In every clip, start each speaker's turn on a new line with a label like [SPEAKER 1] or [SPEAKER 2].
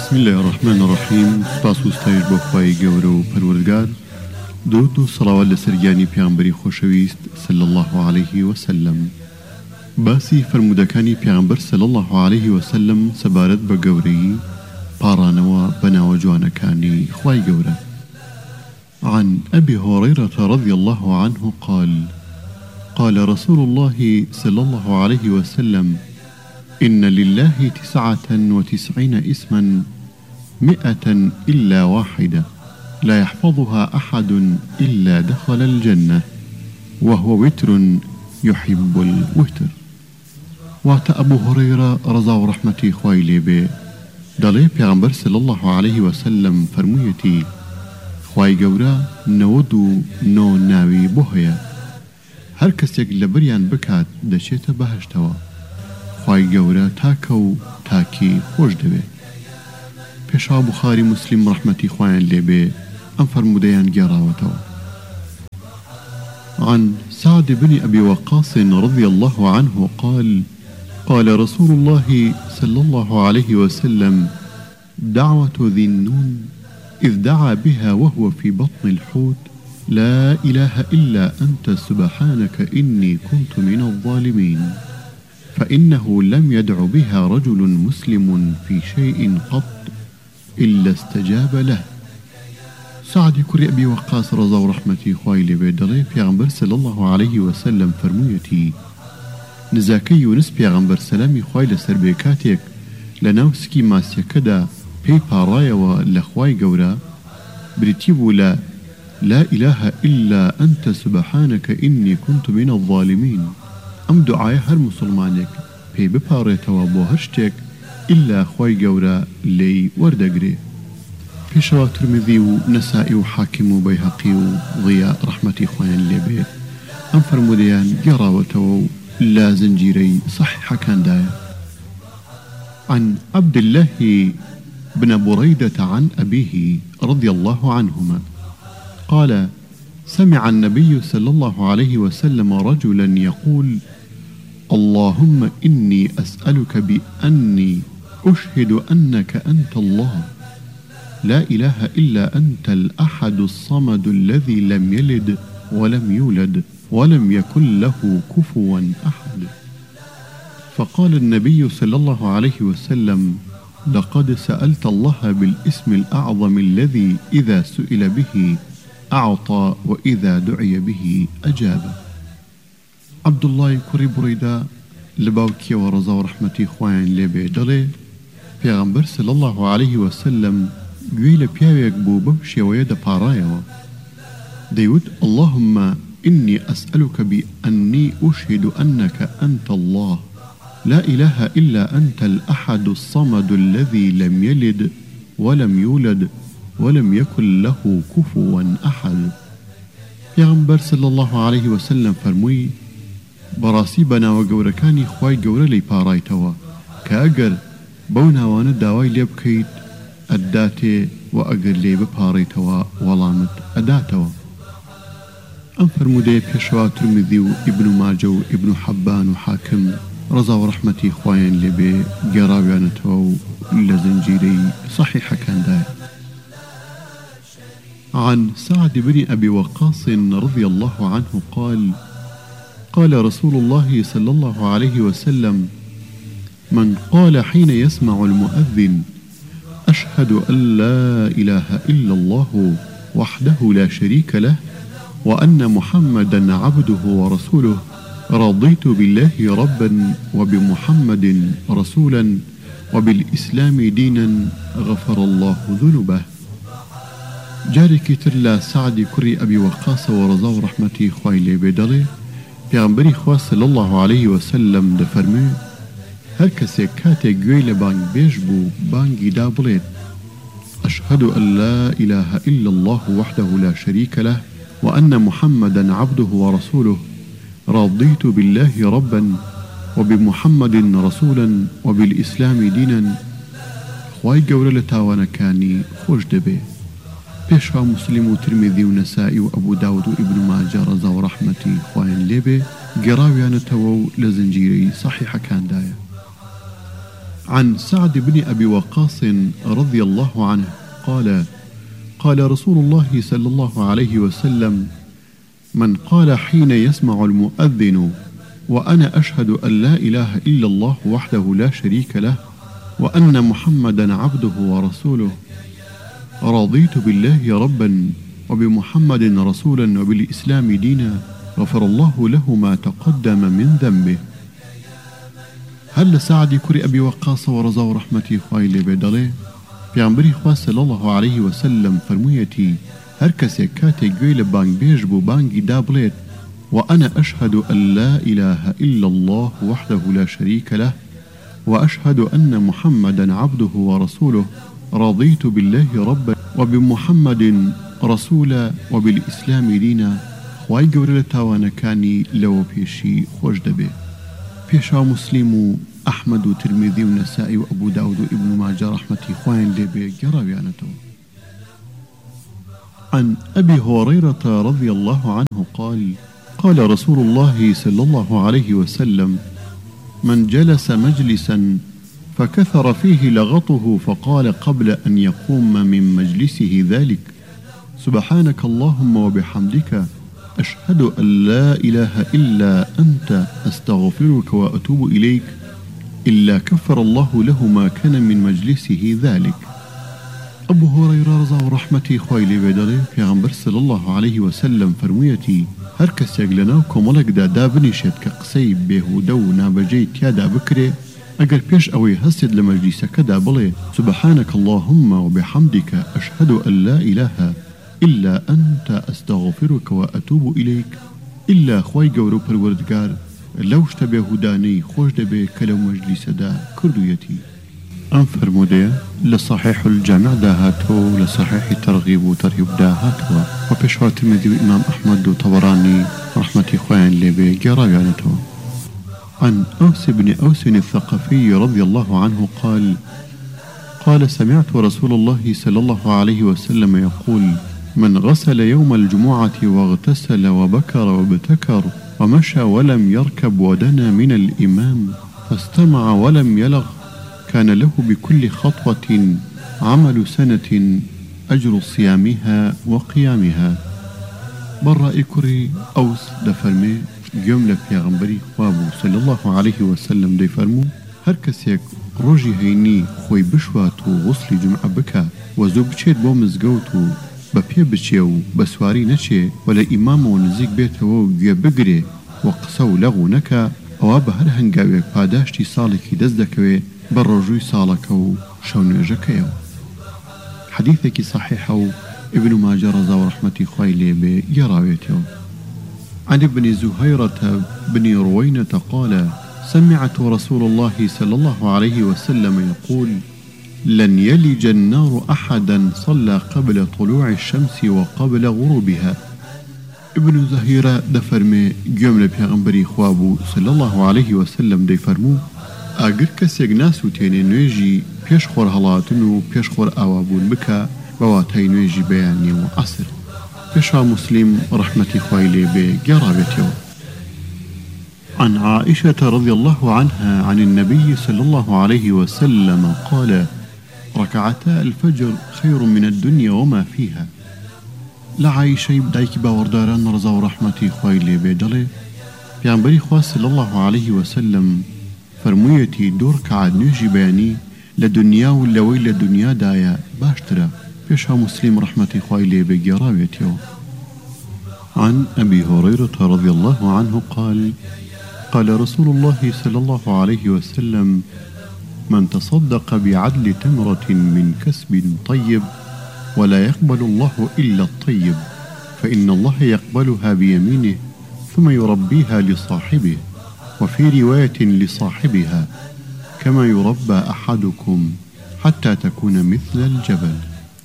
[SPEAKER 1] بسم الله الرحمن الرحيم. سپاس و ستایش بۆ خوای گەورە و پەروەردگار. درود و سەڵاوات لەسەر گیانی پێغەمبەری خۆشەویست صلی الله عليه وسلم. باسی فرمودەکانی پێغەمبەر صلی الله عليه وسلم سەبارەت بە گەورەی پاڕانەوە بە ناوە جوانەکانی خوای گەورە. عن أبي هريرة رضي الله عنه قال رسول الله صلى الله عليه وسلم: إن لله 99 اسما 100 إلا واحدة لا يحفظها أحد إلا دخل الجنة وهو وتر يحب الوتر. وات أبو هريرة رضا ورحمتي خوالي به دلي پیغمبر صلى الله عليه وسلم فرمويتي: خوای گەورە 99 ناوی بۆ هەیە، هەر کەسێک لە بریان بکات دەچێتە بەهەشتەوە. خوای گەورە تاکە و تاکی خۆش دەوێت. پێشوا بوخاری مسلم ڕەحمەتی خوایان لێبێ ئەم فرمودەیان گێڕاوەتەوە. عن سعد بن أبي وقاص رضي الله عنه قال رسول الله صلى الله عليه وسلم: دعوة ذي النون إذ دعا بها وهو في بطن الحوت: لا إله إلا أنت سبحانك إني كنت من الظالمين. فإنه لم يدع بها رجل مسلم في شيء قط إلا استجاب له. سعد كري أبي وقاص رضا ورحمتي خوالي بيدلي پیغمبر صلى الله عليه وسلم فرمويتي: نزاكي يونس پیغمبر سلامي خوالي سربيكاتيك لنوسكي ماسيكدا پي پارايوا لخواي گورا بريتيبو لا إله إلا أنت سبحانك إني كنت من الظالمين. أم دعايا هر مسلمانك پي بپاريتوا بو هشتك إلا خواي گورا لي وردگري. پیشوا ترمذي و نسائي و حاكم و بيهقي و ضياء رحمتي خوان لبي أم فرموديان قراوتوا لا زنجيري صحيح كان دايا. عن عبد الله بن بريدة عن أبيه رضي الله عنهما قال: سمع النبي صلى الله عليه وسلم رجلا يقول: اللهم إني أسألك بأني أشهد أنك أنت الله، لا إله إلا أنت الأحد الصمد الذي لم يلد ولم يولد ولم يكن له كفوا أحد. فقال النبي صلى الله عليه وسلم: لقد سألت الله بالاسم الأعظم الذي إذا سئل به أعطى وإذا دعي به أجاب. عبد الله كري بريدة لباوكي ورزا ورحمتي خوان لبي دلي پیغمبر صلى الله عليه وسلم قويل بياويك بو بمشي ويدا بارايوا ديود: اللهم إني أسألك بأني أشهد أنك أنت الله، لا إله إلا أنت الأحد الصمد الذي لم يلد ولم يولد ولم يكن له كفوا أحد. پیغمبر صلى الله عليه وسلم فرموي: براسي بنا وقوركاني خواي قورا لي بارايتوا كأقر بونا وانا داواي ليبكيت أداتي وأقر لي بباريتوا ولامت أداتوا. أم فرمودي بيشوا ترمذي وابن ماجه وابن حبان وحاكم رضا ورحمتي خوين لبي قراويانتوا لزنجيري صحيحة كان داي. عن سعد بن أبي وقاص رضي الله عنه قال رسول الله صلى الله عليه وسلم: من قال حين يسمع المؤذن: أشهد أن لا إله إلا الله وحده لا شريك له وأن محمدا عبده ورسوله، رضيت بالله ربا وبمحمد رسولا وبالإسلام دينا، غفر الله ذنوبه. جاري ترلا سعد كري أبي وقاص ورضا ورحمتي خوالي بدلي پیغمبری خوا صلی الله عليه وسلم دفرمي: هر کسی کاتی گوی لبانگ بیش بو بانگی دا بلید: أشهد أن لا إله إلا الله وحده لا شريك له وأن محمدا عبده ورسوله، رضيت بالله ربا وبمحمد رسولا وبالإسلام دينا. خواي گەورە لە تاوانەکانی خۆش دەبێ. پێشوا مسلم و ترمذی و نەسائی و ئەبوو داود و ئیبن ماجە ڕەزا و ڕەحمەتی خوایان لێبێ گەڕاویانەتەوە و لە زنجیرەی سەحیحەکاندایە. عن سعد بن أبي وقاص رضي الله عنه قال: قال رسول الله صلى الله عليه وسلم: من قال حين يسمع المؤذن وأنا أشهد أن لا إله إلا الله وحده لا شريك له وأن محمدا عبده ورسوله رضيت بالله ربا وبمحمد رسولا وبالإسلام دينا غفر الله له ما تقدم من ذنبه. هل سعد كري أبي وقاص ورزا ورحمتي خواهي بدله پیامبری خوا صلی الله علیه و سلم فرمویتی هر کسی کاتی گویل بانگ بیش بو بانگی دابلید وأنا أشهد أن لا إله إلا الله وحده لا شريك له وأشهد أن محمدا عبده ورسوله رضيت بالله ربا وبمحمد رسولا وبالإسلام دينا خواهي قورل تاوانكاني لو بيشي خوش دبي بيشا مسلم أحمد وترمذي ونسائي وأبو داود وابن ماجه رحمتي خوين لبي جراويانته. عن أبي هريرة رضي الله عنه قال: قال رسول الله صلى الله عليه وسلم: من جلس مجلسا فكثر فيه لغطه فقال قبل أن يقوم من مجلسه ذلك: سبحانك اللهم وبحمدك أشهد أن لا إله إلا أنت أستغفرك وأتوب إليك إلا كفر الله له ما كان من مجلسه ذلك. أبو هريرة رضا ورحمتي خويلي بدري پیغمبر صلى الله عليه وسلم فرمويتي هر کس یگلنا کمالک دا بنیشد که قصی بهوده و نابجی تیادا بکره اگر پیش اوی هستید لمجلیسک دا بله سبحانك اللهم وبحمدك أشهد أن لا إله إلا أنت أستغفرك وأتوب إليك إلا خواي قورو پروردگار لوشت بهوداني خوش دبي كلو مجلس دا كردويتي. أم فرموده لصحيح الجامع داهاتو لصحيح ترغيب وترهيب داهاتو وبشوار ترمذي وإمام أحمد وطبراني رحمة خوان لبي جراويانتو. عن أوس بن أوس الثقفي رضي الله عنه قال: قال سمعت رسول الله صلى الله عليه وسلم يقول: من غسل يوم الجمعة واغتسل وبكر وابتكر ومشى ولم يركب ودنا من الإمام فاستمع ولم يلغ كان له بكل خطوة عمل سنة أجر صيامها وقيامها. برا كري أوس دفرمي جملة پیغمبری خوابو صلى الله عليه وسلم دي فرمو هر کسیک روژی هینی خوی بشواتو غسل جمعه بکا و زو بچید بو مزگوتو بپی بچیو بسواری نچه ولا امامو نزیک بیتو گویا بگره و قصو لغو نکا او به هر هنگاوی پاداشتی سالکی دزدکوی بر روژوی سالکو شونویجکیو. حدیثکی صحیحو ابن ماجه رضا ورحمتی خویلی بی یراویتیو. عن ابن زهيرة بن روينة قال: سمعت رسول الله صلى الله عليه وسلم يقول: لن يلج النار أحدا صلى قبل طلوع الشمس وقبل غروبها. ابن زهيرة دفرمي جملة پیغمبری خوابو صلى الله عليه وسلم دي فرمو اگر کسیگ ناسو تینی نویجی پیش خور هلاتنو پیش خور اوابون بکا بواتای نویجی بیانی و عصر. بشا مسلم رحمة خويلي بجرابته. عن عائشة رضي الله عنها عن النبي صلى الله عليه وسلم قال: ركعتا الفجر خير من الدنيا وما فيها. لعائشة بدايك باورداران رضا ورحمة خويلي بدله پیامبری خوا صلى الله عليه وسلم فرمويتي دور كعد نوجي بياني لدنيا ولوي لدنيا دايا باشترا. بشا مسلم رحمة خويلي بجراويته. عن أبي هريرة رضي الله عنه قال: قال رسول الله صلى الله عليه وسلم: من تصدق بعدل تمرة من كسب طيب ولا يقبل الله إلا الطيب فإن الله يقبلها بيمينه ثم يربيها لصاحبه وفي رواية لصاحبها كما يربى أحدكم حتى تكون مثل الجبل.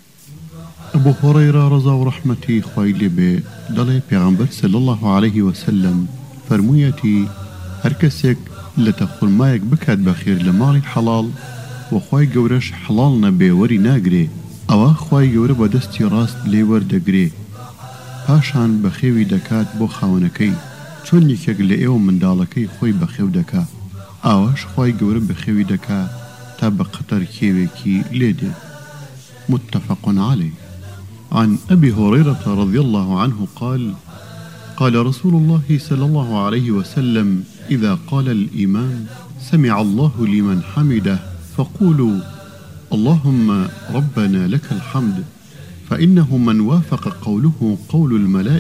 [SPEAKER 1] أبو هريرة رضا ورحمتي خويلي بي دلي پیغمبر صلى الله عليه وسلم فرمويتي هر کسیک لتخل مایک بکد بخیر لمال حلال و خوای گورش حلال نبی وری ناگری او خوای گور بدستی راست لیور دگری پاشان بخیوی دکات بو خاونکی چون یکیگ لیو مندالکی خوی بخیو دکا اوش خوای گور بخیوی دکا تابقتر كيوكي ليدي. متفق عليه. عن أبي هريرة رضي الله عنه قال: قال رسول الله صلى الله عليه وسلم: إذا قال الإمام سمع الله لمن حمده فقولوا اللهم ربنا لك الحمد، فإنه من وافق قوله قول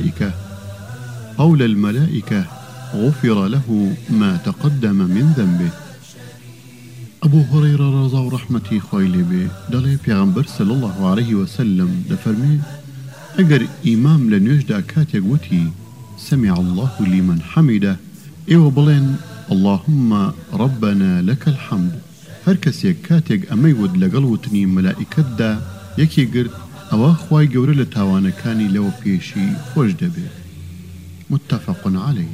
[SPEAKER 1] الملائكة غفر له ما تقدم من ذنبه. أبو هريرة رضا ورحمتي خويلي بي دلي پیغمبر صلى الله عليه وسلم دفرمي: اگر امام لنجد كاتيق وتي سمع الله لمن حمده ايو بلين اللهم ربنا لك الحمد، هر کسی کاتێک ئەمەی ود لەگەڵ وتنی مەلائکەتدا یەکی گرت ئەوە خوای گەورە لە تاوانەکانی لەوە پێشی خۆش دەبێت. متفق عليه.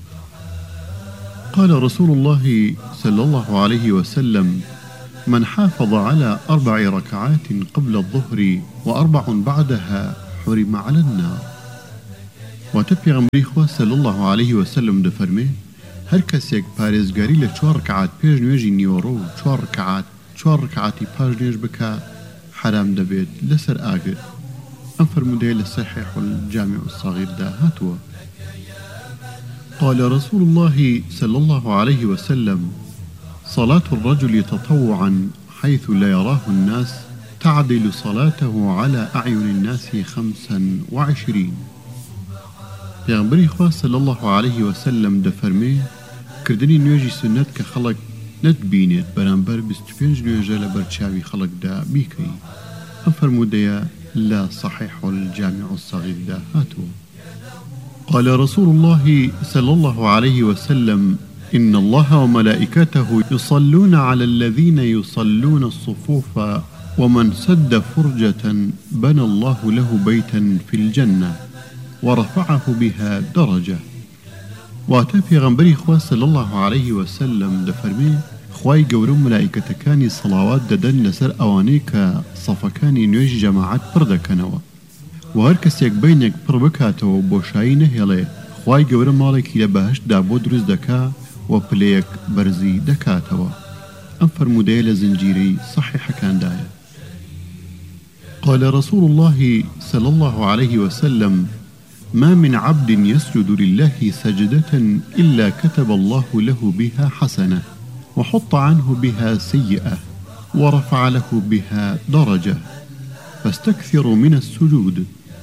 [SPEAKER 1] قال رسول الله صلى الله عليه وسلم: من حافظ على 4 ركعات قبل الظهر و4 بعدها حرم على النار. وتبيغمبري خوا صلى الله عليه وسلم دفرمي: هر کەسێک پارێزگاری لە 4 رکعات پێش نوێژی نیوەڕۆ و 4 رکعاتی پاش نوێژ بکە حرام دەبێت لەسەر ئاگر. ئەم فەرمودەیە لە صحیح الجامع الصغير دا هاتووە. قال رسول الله صلى الله عليه وسلم: صلاة الرجل تطوعا حيث لا يراه الناس تعدل صلاته على أعين الناس 25. پیغمبری خوا صلی الله علیه وسلم دفرمی کردنی نوێژی سنت کە خەڵک نەتبینێت بەرامبەر 25 نوێژە لە بەرچاوی خەڵکدا بیکەی. ئەم فەرمودەیە لە صحيح الجامع الصغير دا هاتووە. قال رسول الله صلى الله عليه وسلم: إن الله وملائكته يصلون على الذين يصلون الصفوف ومن سد فرجة بنى الله له بيتا في الجنة ورفعه بها درجة. واتە پێغەمبەری خوا صلی الله عليه وسلم دەفەرمێ خوای گەورە و مەلائیکەتەکانی سەڵاوات دەدەن لەسەر ئەوانەی کە سەفەکانی نوێژی جەماعەت پڕ دەکەنەوە و هەر کەسێک بینێک پڕ بکاتەوە بۆشایی نەهێڵێ خوای گەورە ماڵێکی لە بەهەشتدا بۆ دروست دەکا و پلەیەک بەرزی دەکاتەوە. ئەم فەرمودەیە لە زنجیرەی صحیحەکاندایە. قال رسول الله صلى الله عليه وسلم: ما من عبد يسجد لله سجدة إلا كتب الله له بها حسنة وحط عنه بها سيئة ورفع له بها درجة فاستكثروا من السجود.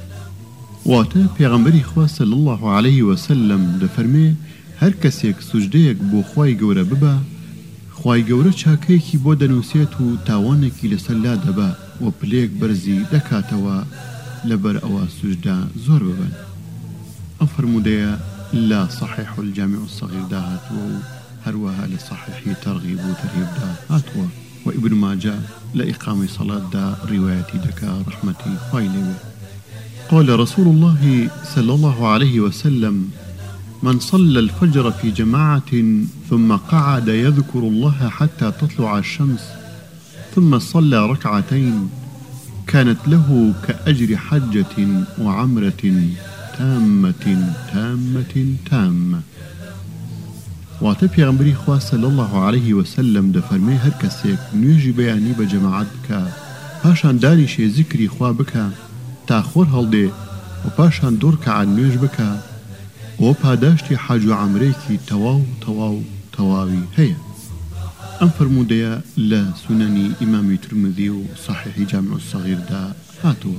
[SPEAKER 1] واتا پیغمبری خوا صلی الله علیه وسلم دفرمی هر کسیک سجدەیەک بۆ خوای گەورە ببە خوای گەورە چاکەیەکی بۆ دەنووسێت و تاوانێکی لەسەر لا دەبا و پلەیەک بەرزی دەکاتەوە لەبەر ئەوە سوجدا زۆر ببن. ئەم فەرمودەیە لە صحيح الجامع الصغير دا هاتووە و هەروەها لە صحيحی تەرغیب و تەرهیبدا هاتووە و ئیبن ماجە لە ئیقامی سەڵاتدا ڕیوایەتی دەکا ڕەحمەتی خوای لێوێ. قال رسول الله صلى الله عليه وسلم: من صلى الفجر في جماعة ثم قعد يذكر الله حتى تطلع الشمس ثم صلى ركعتين كانت له كأجر حجة وعمرة تامة تامة تامة. واتە پێغەمبەری خوا صلی الله عليه وسلم دەفەرمێ هەر کەسێک نوێژی بەیانی بە جەماعەت بکە پاشان دانیشێ زیکری خوا بکە تا خۆر هەڵدێ و پاشان 2 رکعات نوێژ بکە ئەوە پاداشتی حەج و عەمرەیەکی تەواوی هەیە. ئەم فەرمودەیە لە سونەنی ئیمامی ترمذی و صحیحی جامع الصغیردا هاتووە.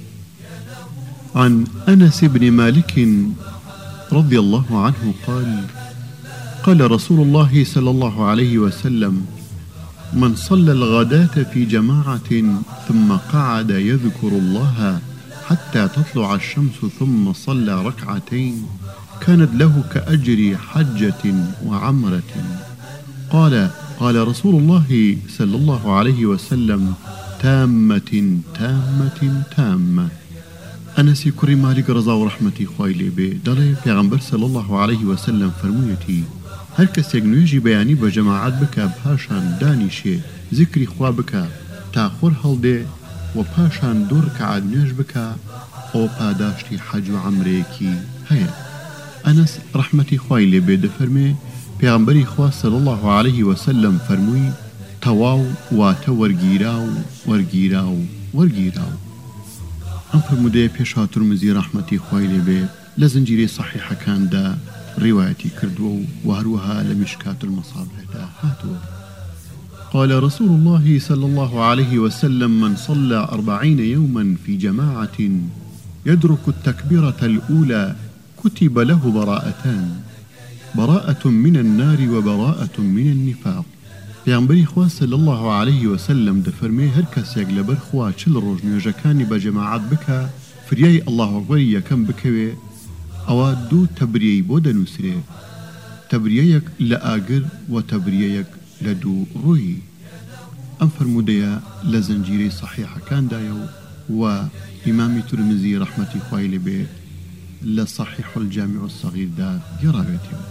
[SPEAKER 1] عن أنس بن مالك رضي الله عنه قال: قال رسول الله صلى الله عليه وسلم: من صلى الغداة في جماعة ثم قعد يذكر الله حتى تطلع الشمس ثم صلى ركعتين كانت له كأجر حجة وعمرة. قال رسول الله صلى الله عليه وسلم: تامة تامة تامة. أنس كري مالك رضا ورحمتي خوای لێ بێ دەڵێ پێغەمبەر صلی الله عليه وسلم فەرموویەتی هەر کەسێک نوێژی بەیانی بە جەماعەت بکە پاشان دانیشێ زیکری خوا بکە تا خۆر هەڵدێ و پاشان 2 رکعات نوێژ بکە ئەوە پاداشتی حەج و عەمرەیەکی هەیە. ئەنس ڕەحمەتی خوای لێ بێ دەفەرمێ پێغەمبەری خوا صلی الله عليه وسلم فەرمووی تەواو واتە وەرگیرا و وەرگیرا و وەرگیرا و ئەم فرمودەیە پێشا تورمزی ڕەحمەتی خوای لێبێ لە زنجیرەی سەحیحەکاندا ڕیوایەتی کردووە و هەروەها لە مشکات المەصابیحدا هاتووە. قال رسول الله صلى الله عليه وسلم من صلى 40 يوما في جماعة يدرك التكبيرة الأولى كتب له براءتان، براءة من النار وبراءة من النفاق. پیامبری خوا صلی الله عليه وسلم دفرمي هر کەسێک لەبەر خوا چل ڕۆژ نوێژەکانی بە جەماعەت بکە فریای الله ئەکبەر یەکەم بکەوێ ئەوە دوو تەبریەی بۆ دەنووسرێ، تەبریەیەک لە ئاگر و تەبریەیەک لە دوو ڕووی. ئەم فرمودەیە لە زەنجیرەی سەحیحەکاندایە و ئیمامی تورمزی ڕەحمەتی خوای لێبێ لە صحیح الجامع الصغيردا گێڕاوێتەوە.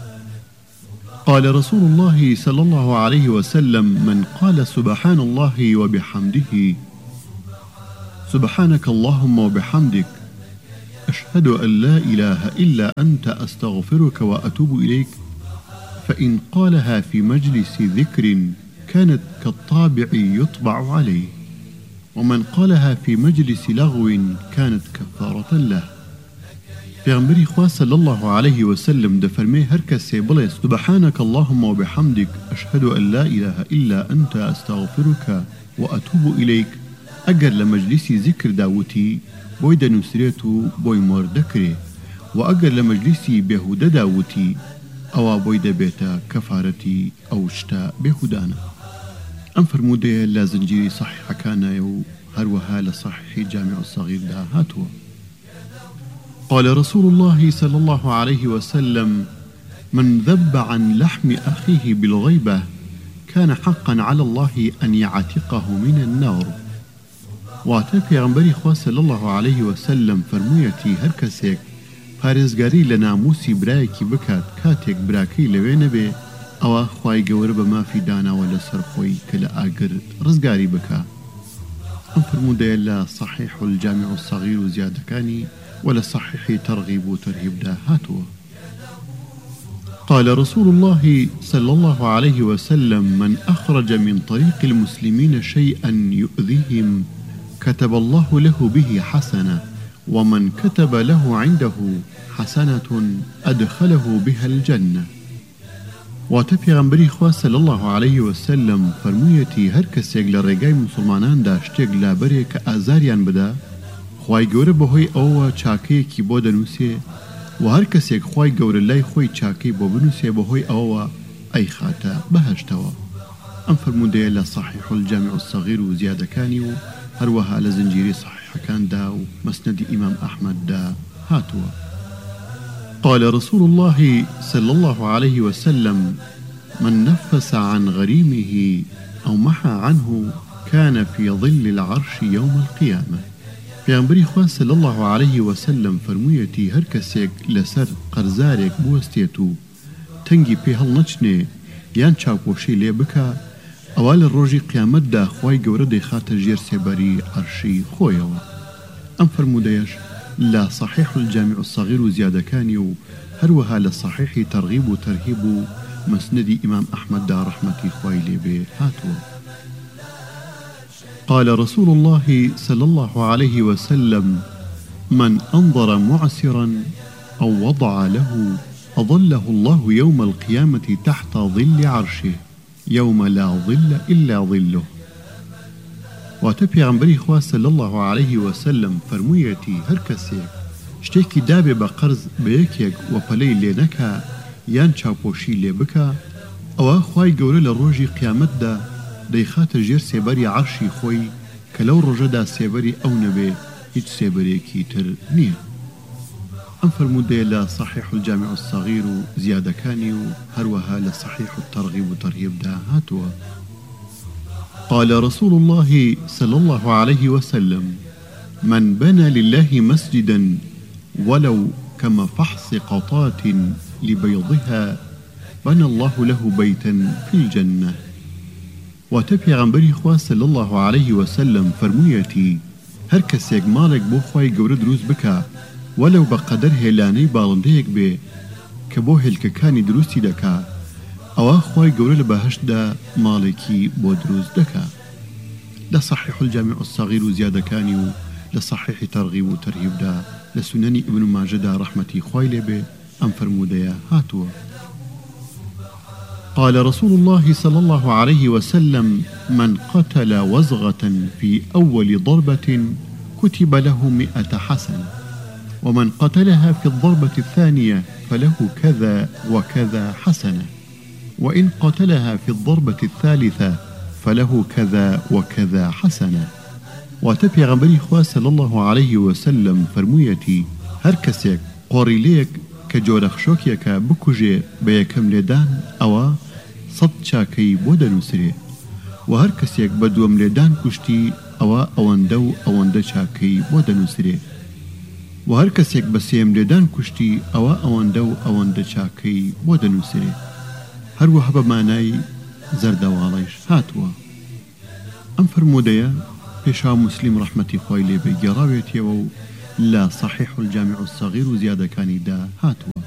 [SPEAKER 1] قال رسول الله صلى الله عليه وسلم من قال سبحان الله وبحمده سبحانك اللهم وبحمدك أشهد أن لا إله إلا أنت أستغفرك وأتوب إليك فإن قالها في مجلس ذكر كانت كالطابع يطبع عليه، ومن قالها في مجلس لغو كانت كفارة له. پیغمبری خوا صلی الله عليه وسلم دفرمي هر کسی بڵێ سبحانك اللهم وبحمدك أشهد أن لا إله إلا أنت أستغفرك وأتوب إليك ئەگەر لە مەجلیسی ذکر داوتی بۆی دەنووسرێت و بۆی مۆردەکرێ و ئەگەر لە مەجلیسی بێهودە داوتی ئەوە بۆی دەبێتە کەفارەتی ئەو شتە بێهودانە. ئەم فرمودەیە لە زنجیری صحیحەکانایە و هەروەها لە صحیحی جامع الصغیردا هاتووە. قال رسول الله صلى الله عليه وسلم من ذب عن لحم أخيه بالغيبة كان حقا على الله أن يعتقه من النار. واتە پێغەمبەری خوا صلی الله عليه وسلم فەرموویەتی هەر کەسێک پارێزگاری لە ناموسی برایەکی بکات کاتێک براکەی لەوێ نەبێ ئەوە خوای گەورە بە مافی داناوە لەسەر خۆی کە لە ئاگر ڕزگاری بکە. ئەم فرمودەیە لە صحیح الجامع الصغير و زیادەکانی ولا صحيح ترغيب وترهيب دا هاتوا. قال رسول الله صلى الله عليه وسلم من أخرج من طريق المسلمين شيئا يؤذيهم كتب الله له به حسنة، ومن كتب له عنده حسنة أدخله بها الجنة. واتبیغمبری خوا صلی الله عليه وسلم فرموویەتی هەر کەسێک لە ڕێگای مسلماناندا شتێک لابەرێ کە ئازاریان بدە خوای گەورە بەهۆی ئەوە چاکەیەکی بۆ دەنووسێ و هەر کەسێک خوای گەورە لای خۆی چاکەی بۆ بنووسێ بەهۆی ئەوە ئەی خاتە بەهەشتەوە. ئەم فرمودەیە لە صحیح الجامع الصغير و زیادەکانی و هەروەها لە زنجیرەی صحیحەکاندا و مەسنەدی ئیمام ئەحمەددا هاتووە. قال رسول الله صلى الله عليه وسلم من نفس عن غريمه أو محى عنه كان في ظل العرش يوم القيامة. پیغمبری خوا صلی الله عليه وسلم فرموویەتی هەر کەسێک لەسەر قەرزارێک بوەستێت و تەنگی پێ هەڵنەچنێ یان چاوپۆشی لێ بکە ئەوە لە ڕۆژی قیامەتدا خوای گەورە دەیخاتە ژێر سێبەری عەرشی خۆیەوە. ئەم فرمودەیەش لا صحيح الجامع الصغير وزيادكاني و هروها لصحيح ترغيب وترهيب مسند إمام أحمد دا رحمة خوي ليبي هاتوا. قال رسول الله صلى الله عليه وسلم من أنظر معسرا أو وضع له أظله الله يوم القيامة تحت ظل عرشه يوم لا ظل إلا ظله. واتبیغمبری خوا صلی الله عليه وسلم فرموویەتی هەر کەسێک شتێکی دابێ بە قەرز بە یەکێک و پەلەی لێ نەکا یان چاوپۆشی لێ بکە ئەوە خوای گەورە لە ڕۆژی قیامەتدا دەیخاتە ژێر سێبەری عەرشی خۆی کە لەو ڕۆژەدا سێبەری ئەو نەبێ هیچ سێبەرێکی تر نییە. ئەم فرمودەیە لە صحیح الجامع الصغير و زیادەکانی و هەروەها لە صحیح الترغیب و تەرهیبدا هاتووە. قال رسول الله صلى الله عليه وسلم من بنى لله مسجدا ولو كمفحص قطات لبيضها بنى الله له بيتا في الجنة. واتبیغمبری خوا صلی الله عليه وسلم فرموویەتی هەر کەسێک ماڵێک بۆ خوای گەورە دروست بکە وەلەو بە قەدەر هێلانەی باڵندەیەک بێ کە بۆ هێلکەکانی دروستی دەکا ئەوە خۆی گەورە لە بەهەشتدا ماڵێکی بۆ دروست دەکات. لە صحیح الجامع الصغیر و زیادەکانی و لە صحیح ترغیب و ترهیبدا لە سنەنی ابن ماجەدا ڕەحمەتی خوای لێبێ ئەم فەرمودەیە هاتووە. قال رسول الله صلى الله عليه وسلم: من قتل وزغة في أول ضربة كتب له 100 حسنة، ومن قتلها في الضربة الثانية فله كذا وكذا حسنة، وإن قتلها في الضربة الثالثة فله كذا وكذا حسنة. واتە پێغەمبەری خوا صلی الله عليه وسلم فەرموویەتی هەر کەسێک قۆڕیلەیەک کە جۆرە خشۆکێکە بکوژێ بە یەکەم لێدان ئەوە 100 چاکەی بۆ دەنووسرێ، و هەر کەسێک بە دووەم لێدان کوشتی ئەوە ئەوەندە و ئەوەندە چاکەی بۆ دەنووسرێ، و هەر کەسێک بە سێم لێدان کوشتی ئەوە ئەوەندە و ئەوەندە چاکەی بۆ دەنووسرێ. هەروەها بە مانای زەردەواڵەیش هاتووە. ئەم فەرمودەیە پێشا مسلم ڕەحمەتی خوای لێبێ گێڕاوێتیەوە و لە صحیح الجامع الصغیر و زیادەکانیدا هاتووە.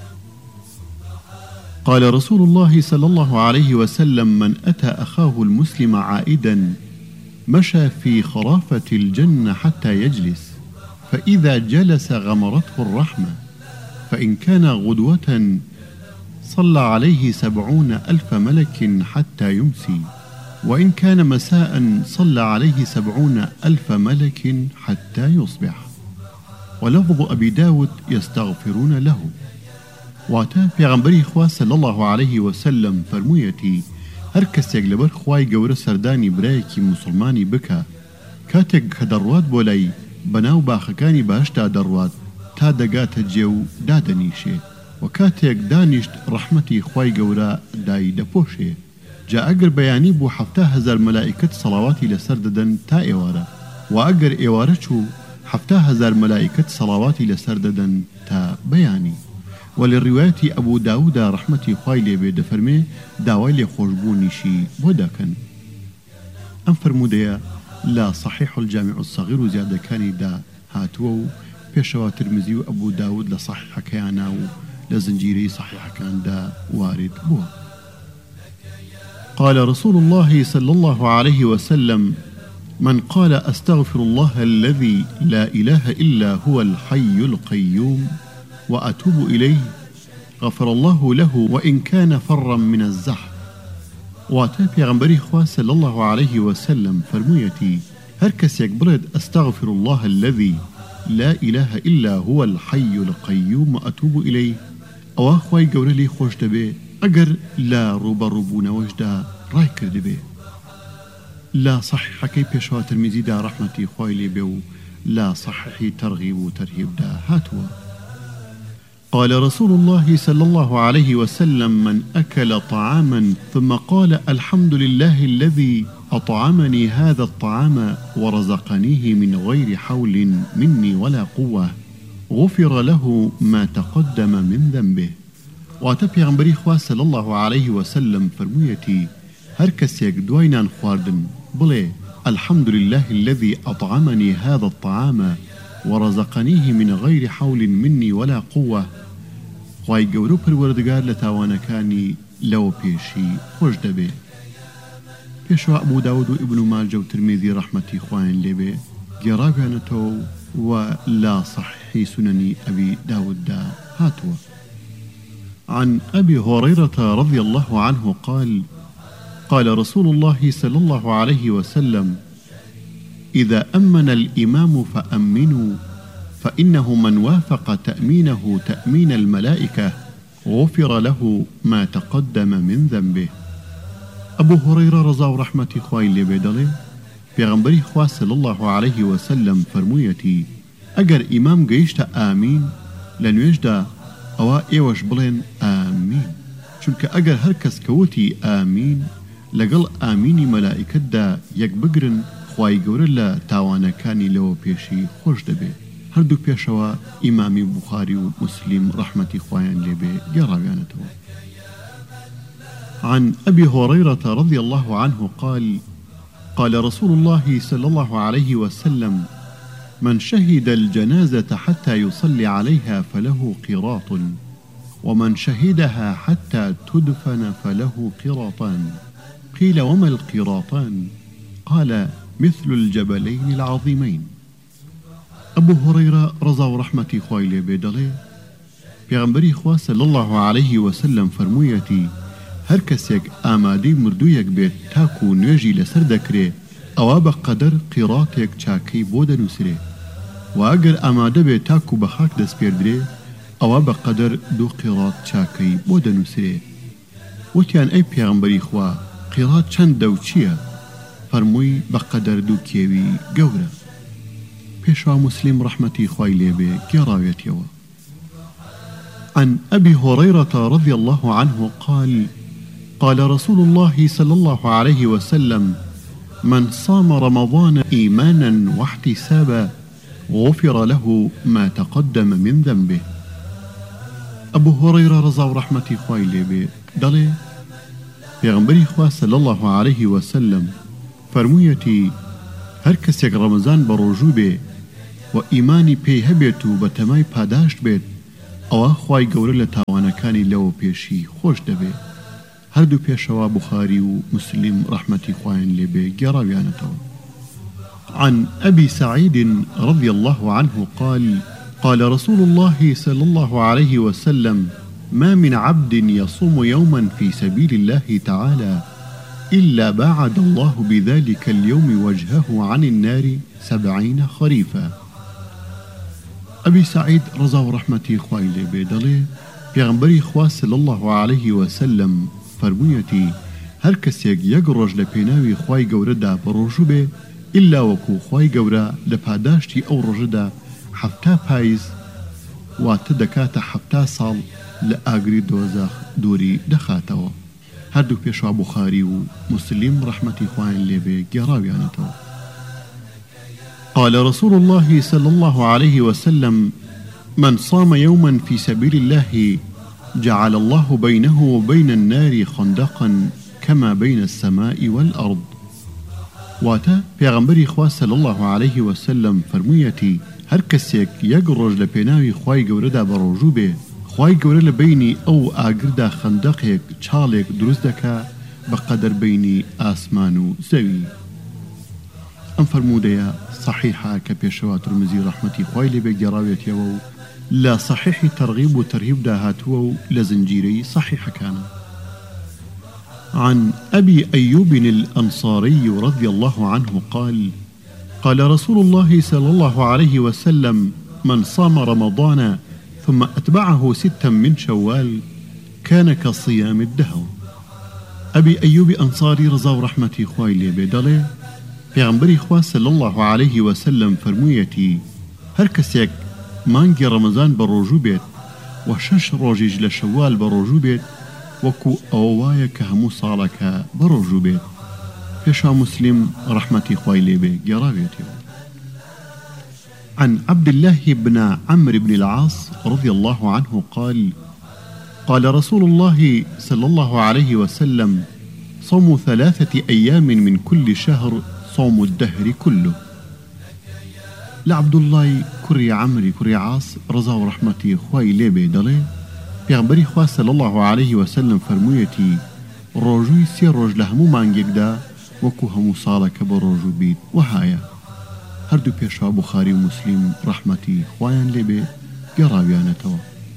[SPEAKER 1] قال رسول الله صلى الله عليه وسلم: من أتى أخاه المسلم عائدا مشى في خرافة الجنة حتى يجلس، فإذا جلس غمرته الرحمة، فإن كان غدوة صلى عليه 70,000 ملك حتى يمسي، وإن كان مساء صلى عليه 70,000 ملك حتى يصبح. ولفظ أبي داود: يستغفرون له. واتە پێغەمبەری خوا صلی الله عليه وسلم فەرموویەتی هەر کەسێک لەبەر خوای گەورە سەردانی برایەکی موسڵمانی بکە کاتێک کە دەڕوات بۆ لای بەناو باخەکانی باشدا دەڕوات تا دەگاتە جێ و دادەنیشێ، و کاتێک دانیشت ڕەحمەتی خوای گەورە دای دەپۆشێ. جا ئەگەر بەیانی بوو 70,000 مەلائیکەت سەڵاواتی لەسەر دەدەن تا ئێوارە، و ئەگەر ئێوارە چوو 70,000 مەلائیکەت سەڵاواتی لەسەر دەدەن تا بەیانی. وللرواية أبو داود رحمتي خوای لێبێ دەفەرمێ داوای لێخۆشبوونیشی بۆ دەکەن. ئەم فەرمودەیە لە صحیح الجامع الصغیر و زیادەکانیدا هاتووە و پێشەوە ترمزی و ئەبو داود لە صحیحەکەیانە و لە زنجیرەی صحیحەکاندا وارد بووە. قال رسول الله صلى الله عليه وسلم: من قال أستغفر الله الذي لا إله إلا هو الحي القيوم وأتوب إليه غفر الله له وإن كان فرا من الزحف. واتە پێغەمبەری خوا صلی الله عليه وسلم فەرموویەتی هەر کەسێک بڵێت أستغفر الله الذي لا إله إلا هو الحي القيوم وأتوب إليه ئەوە خوای گەورە لێی خۆش دەبێ ئەگەر لە ڕوبەڕووبوونەوەشدا ڕای کردبێ. لا صحیحەکەی پێشەوە ترمیزیدا ڕەحمەتی خوای لێبێ و لا صحیحی ترغیب و ترهیبدا هاتووە. قال رسول الله صلى الله عليه وسلم: من أكل طعاما ثم قال الحمد لله الذي أطعمني هذا الطعام ورزقنيه من غير حول مني ولا قوة غفر له ما تقدم من ذنبه. واتە پێغەمبەری خوا صلی الله عليه وسلم فەرموویەتی هەر کەسێک دوای نان خواردن بڵێ الحمد لله الذي أطعمني هذا الطعام ورزقنيه من غير حول مني ولا قوة خوای گەورە و پەروەردگار لە تاوانەکانی لەوە پێشی خۆش دەبێ. پێشەوە ئەبوو داود و ئیبن ماجە و ترمیزی ڕەحمەتی خوایان لێبێ گێڕاویانەتەوە و لا صحیح سننی ئەبی داوددا هاتووە. عن أبي هريرة رضي الله عنه قال: قال رسول الله صلى الله عليه وسلم: إذا أمن الإمام فأمنوا، فإنه من وافق تأمينه تأمين الملائكة غفر له ما تقدم من ذنبه. أبو هريرة رضا ورحمة خوای لێبێ دەڵێ پێغەمبەری خوا صلی الله عليه وسلم فەرموویەتی ئەگەر ئیمام گەیشتە ئامین لە نوێژدا ئەوە ئێوەش بڵێن ئامین، چونکە ئەگەر هەر کەس کەوتی ئامین لەگەڵ ئامینی مەلائیکەتدا یەک بگرن خوای گەورە لە تاوانەکانی لەوە پێشی خۆش دەبێت. هەردوو پێشەوە ئیمامی بوخاری و مسلم ڕەحمەتی خوایان لێبێ گێڕاویانەتەوە. عن أبي هريرة رضي الله عنه قال: قال رسول الله صلى الله عليه وسلم: من شهد الجنازة حتى يصلي عليها فله قيراط، ومن شهدها حتى تدفن فله قيراطان. قيل وما القيراطان؟ قال مثل الجبلين العظيمين. أبو هريرة رضا ورحمة خوایل بيدلي پیغمبری خوا صلی الله علیه وسلم فرمویەتی هەر کەسێک ئامادەی مردوویەک بێت تاکو و نوێژی لەسەر دەکرێ ئەوا بە قەدەر قیڕاتێک چاکەی بۆ دەنووسرێ و ئەگەر ئامادە بێت تاکو بە خاک دەستپێردرێ ئەوا بە قەدەر 2 قیڕات چاکەی بۆ دەنووسرێ. وتیان ئەی پێغەمبەری خوا قیڕات چەندە و چییە؟ فەرمووی بە قەدەر 2 کێوی گەورە. پێشوا مسلم ڕەحمەتی خوای لێبێ گێڕاوێتیەوە. عن أبي هريرة رضي الله عنه قال قال رسول الله صلى الله عليه وسلم من صام رمضان إيمانا واحتسابا غفر له ما تقدم من ذنبه. أبو هريرة رضا ورحمة خوای لێبێ دەڵێ پێغەمبەری خوا صلى الله عليه وسلم فرموویەتی هەر کەسێک ڕەمەزان بە ڕۆژوو بێ و ئیمانی پێی هەبێت و بە تەمای پاداشت بێت ئەوە خوای گەورە لە تاوانەکانی لەوە پێشی خۆش دەبێت. هەردوو پێشەوە بوخاری و مسلم ڕەحمەتی خوایان لێبێ گێڕاویانەتەوە. عن أبي سعيد رضي الله عنه قال قال رسول الله صلى الله عليه وسلم ما من عبد يصوم يوما في سبيل الله تعالى إلا باعد الله بذلك اليوم وجهه عن النار 70 خريفا. أبي سعيد رضا ورحمة خوای لێبێ دەڵێ پێغەمبەری خوا صلی الله عليه وسلم فەرموویەتی هەر کەسێک یەک ڕۆژ لە پێناوی خوای گەورەدا بە ڕۆژوو بێ ئیلا وەکو خوای گەورە لە پاداشتی ئەو ڕۆژەدا 7 پاییز واتە دەکاتە 7 ساڵ لە ئاگری دۆزەخ دووری دەخاتەوە. هەردوو پێشوا بوخاری و مسلم ڕەحمەتی خوایان لێبێ گێڕاویانەتەوە. قال رسول الله صلى الله عليه وسلم من صام يوما في سبيل الله جعل الله بينه وبين النار خندقا كما بين السماء والأرض. واتا پیغمبری خوا صلی الله علیه وسلم فرمویەتی هەر کەسێک یەک ڕۆژ لە پێناوی خوای گەورەدا بە ڕۆژوو بێ خوای گەورە لە بینی ئەو ئاگردا خەندەقێک چاڵێک دروست دەکا بە قەدەر بینی ئاسمان و زەوی. ئەم فەرموودەیە صحیحە کە پێشەوا ترمزی ڕەحمەتی خوای لێبێ گێڕاوێتیەوە و لە صحیحی تەرغیب و تەرهیبدا هاتووە و لە زنجیرەی صحیحەکانە. عن أبي أيوب الأنصاري رضي الله عنه قال قال رسول الله صلى الله عليه وسلم من صام رمضان ثم أتبعه 6 من شوال كان كصيام الدهر. أبي أيوب أنصاري رضا ورحمة خوای لێبێ دەڵێ پێغەمبەری خوا صلی الله عليه وسلم فەرموویەتی هەر کەسێک مانگی ڕەمەزان بە ڕۆژوو بێت و 6 ڕۆژیش لە شەوال بە ڕۆژوو بێت وەکو ئەوە وایە کە هەموو ساڵەکە بە ڕۆژوو بێت. پێشا مسلم ڕەحمەتی خوای لێبێ گێڕاوێتەوە. عن عبد الله بن عمرو بن العاص رضي الله عنه قال قال رسول الله صلى الله عليه وسلم صوم 3 أيام من كل شهر صوم الدهر كله. لعبد الله كري عمري كري عاص رضا ورحمتي خوای لێبێ دەڵێ پێغەمبەری خوا صلی الله عليه وسلم فەرموویەتی ڕۆژووی 3 ڕۆژ لە هەموو مانگێکدا وەکو هەموو ساڵەکە بە ڕۆژوو بیت وهایە. هەردوو پێشوا بوخاری و مسلم ڕەحمەتی خوایان لێبێ گێڕاویانەتەوە.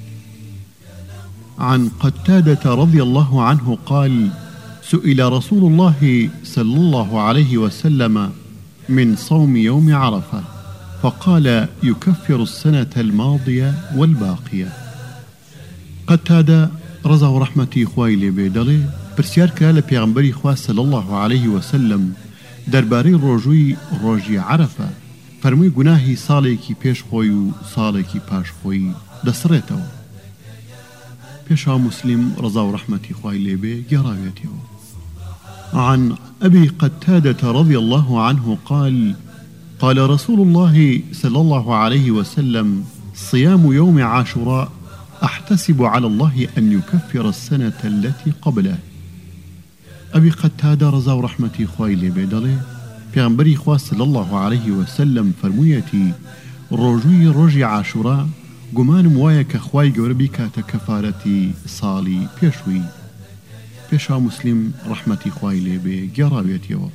[SPEAKER 1] عن قتادة رضي الله عنه قال سئل رسول الله صلى الله عليه وسلم من صوم يوم عرفة فقال يكفر السنة الماضية والباقية. قتادة رضا ورحمتي خوای لێبێ دەڵێ پرسیار کرا لە پێغەمبەری خوا صلی الله عليه وسلم دەربارەی ڕۆژووی ڕۆژی عەرەفە فەرمووی گوناهی ساڵێکی پێش خۆی و ساڵێکی پاش خۆی دەسڕێتەوە. پێشا مسلم رضا ورحمتي خوای لێبێ گێڕاوێتەوە. عن أبي قتادة رضي الله عنه قال قال رسول الله صلى الله عليه وسلم صيام يوم عاشوراء أحتسب على الله أن يكفر السنة التي قبله. أبي قتادة رضا ورحمتي خوای لێبێ دەڵێ پێغەمبەری خوا صلی الله عليه وسلم فەرموویەتی ڕۆژووی ڕۆژی عاشورا گومانم وایە کە خوای گەورە بیکاتە کەفارەتی ساڵی پێشووی. پێشا مسلم رحمەتی خوای لێبێ گێڕاوێتیەوە.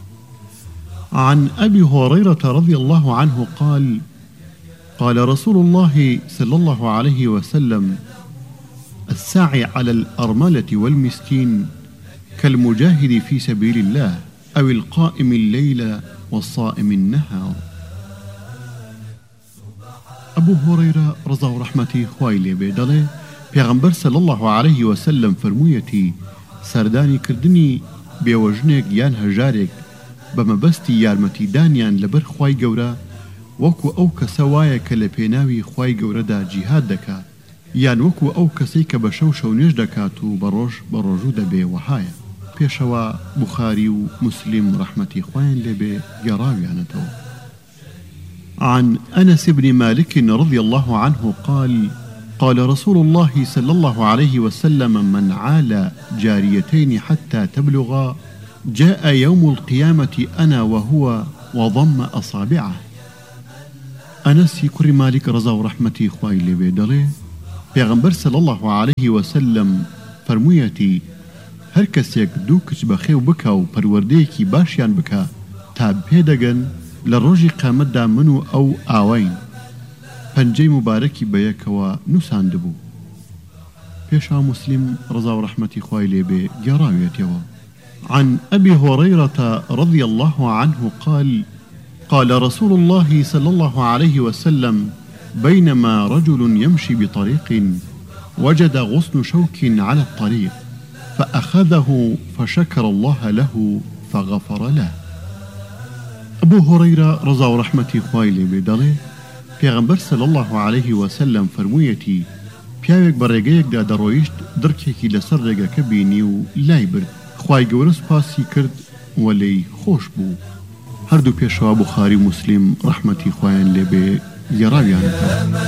[SPEAKER 1] عن أبي هريرة رضي الله عنه قال قال رسول الله صلى الله عليه وسلم الساعي على الأرملة والمسكين كالمجاهد في سبيل الله أو القائم الليل والصائم النهار. أبو هريرة رضا ورحمتي خوای لێبێ دەڵێ پێغەمبەر صلى الله عليه وسلم فرموویەتی سەردانی کردنی بێوەژنێک یان هەژارێک بەمەبەستی یارمەتیدانیان لەبەر خوای گەورە وەکو ئەو کەسە وایە کە لە پێناوی خوای گەورەدا جیهاد دەکات یان وەکو ئەو کەسەی کە بە شەو شەونێژ دەکات و بە ڕۆژوو دەبێ وەهایە. پێشەوە بوخاری و مسلم رحمەتی خوایان لێبێ گێڕاویانەتەوە. عن أنس بن مالك رضي الله عنه قال قال رسول الله صلى الله عليه وسلم من عال جاريتين حتى تبلغا جاء يوم القيامة أنا وهو وضم أصابعه. أنس كري مالك رضا ورحمتي خوای لێبێ دەڵێ پێغەمبەر صلى الله عليه وسلم فرموویەتی هەر کەسێک دوو کچ بەخێو بکە و پەروەردەیەکی باشیان بکە تا پێدەگەن لە ڕۆژی قیامەتدا من و ئەو ئاوین پەنجەی مبارەکی بەیەکەوە نووساندبوو. پێشا مسلم رضا ورحمتي خوای لێبێ گێڕاوێتەوە. عن أبي هريرة رضي الله عنه قال قال رسول الله صلى الله عليه وسلم بينما رجل يمشي بطريق وجد غصن شوك على الطريق فأخذه فشكر الله له فغفر له. أبو هريرة رضا ورحمتي خوای لێبێ دەڵێ پێغەمبەر صلى الله عليه وسلم فرموویەتی پیاوێک بە ڕێگەیەکدا دەڕۆیشت دڕکێکی لەسەر ڕێگەکە بینی و لای برد خوای گەورە سوپاسی کرد و لێی خۆش بوو. هەردوو پێشەوە بوخاری مسلم رحمەتی خوایان لێبێ گێڕاویانەتەوە.